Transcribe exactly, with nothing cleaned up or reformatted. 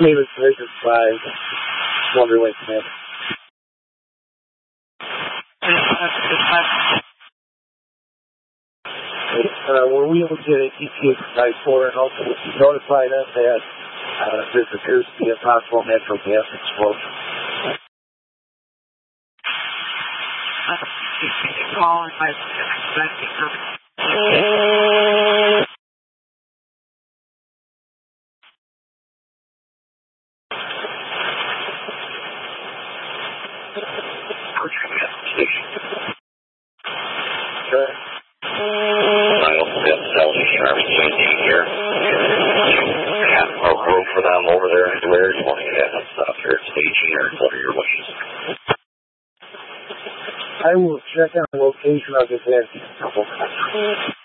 David Division five, Wonderland Command. Uh, were we able to get an E T A nine four and also notify them that uh, this appears to be a possible natural gas explosion? Call if I expect it. Okay. Here. I'll roll for them over there and where you want to get them stuff here at staging or what are your wishes? I will check on the location of this entity.